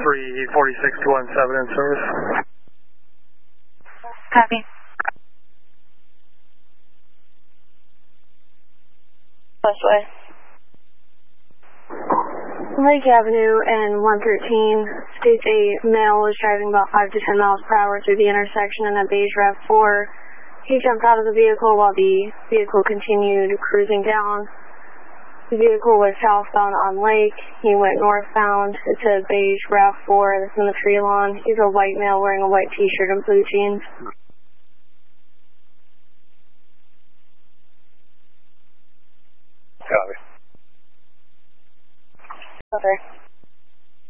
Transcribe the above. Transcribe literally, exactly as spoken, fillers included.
three forty-six two one seven in service. Copy. Westway. Lake Avenue and one thirteen states a male was driving about five to ten miles per hour through the intersection in a beige RAV four. He jumped out of the vehicle while the vehicle continued cruising down. The vehicle was southbound on Lake. He went northbound. It's a beige RAV four that's in the tree lawn. He's a white male wearing a white t-shirt and blue jeans.